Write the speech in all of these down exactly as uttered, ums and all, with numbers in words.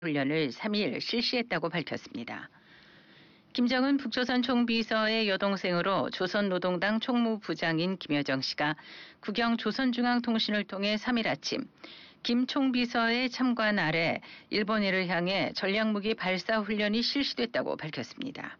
훈련을 삼 일 실시했다고 밝혔습니다. 김정은 북조선 총비서의 여동생으로 조선노동당 총무부장인 김여정 씨가 국영 조선중앙통신을 통해 삼 일 아침 김 총비서의 참관 아래 일본해를 향해 전략무기 발사 훈련이 실시됐다고 밝혔습니다.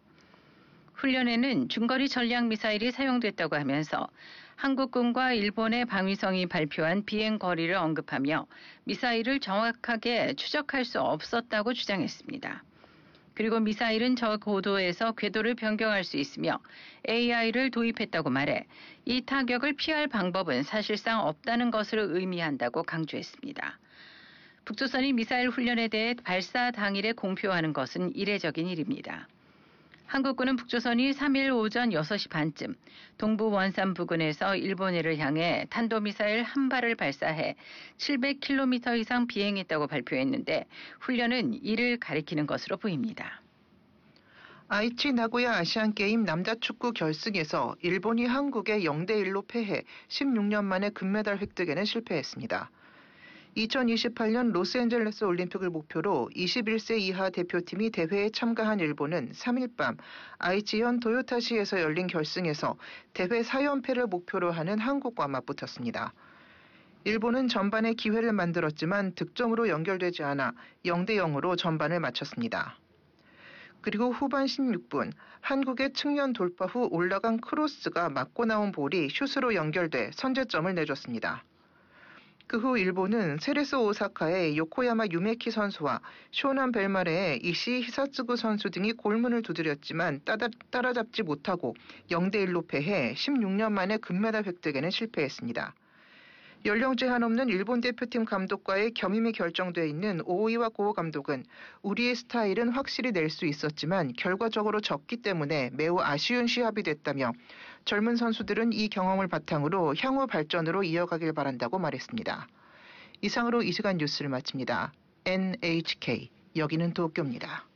훈련에는 중거리 전략미사일이 사용됐다고 하면서 한국군과 일본의 방위성이 발표한 비행 거리를 언급하며 미사일을 정확하게 추적할 수 없었다고 주장했습니다. 그리고 미사일은 저고도에서 궤도를 변경할 수 있으며 에이아이를 도입했다고 말해 이 타격을 피할 방법은 사실상 없다는 것을 의미한다고 강조했습니다. 북조선이 미사일 훈련에 대해 발사 당일에 공표하는 것은 이례적인 일입니다. 한국군은 북조선이 삼 일 오전 여섯 시 반쯤 동부 원산 부근에서 일본해를 향해 탄도미사일 한 발을 발사해 칠백 킬로미터 이상 비행했다고 발표했는데 훈련은 이를 가리키는 것으로 보입니다. 아이치 나고야 아시안게임 남자축구 결승에서 일본이 한국에 영 대 일로 패해 십육 년 만에 금메달 획득에는 실패했습니다. 이천이십팔 년 로스앤젤레스 올림픽을 목표로 이십일 세 이하 대표팀이 대회에 참가한 일본은 삼 일 밤 아이치현 도요타시에서 열린 결승에서 대회 사 연패를 목표로 하는 한국과 맞붙었습니다. 일본은 전반에 기회를 만들었지만 득점으로 연결되지 않아 영 대 영으로 전반을 마쳤습니다. 그리고 후반 십육 분 한국의 측면 돌파 후 올라간 크로스가 맞고 나온 볼이 슛으로 연결돼 선제점을 내줬습니다. 그 후 일본은 세레스 오사카의 요코야마 유메키 선수와 쇼난 벨마레의 이시 히사츠구 선수 등이 골문을 두드렸지만 따라, 따라잡지 못하고 영 대 일로 패해 십육 년 만에 금메달 획득에는 실패했습니다. 연령 제한 없는 일본 대표팀 감독과의 겸임이 결정돼 있는 오이와 고호 감독은 우리의 스타일은 확실히 낼 수 있었지만 결과적으로 졌기 때문에 매우 아쉬운 시합이 됐다며 젊은 선수들은 이 경험을 바탕으로 향후 발전으로 이어가길 바란다고 말했습니다. 이상으로 이 시간 뉴스를 마칩니다. 엔에이치케이 여기는 도쿄입니다.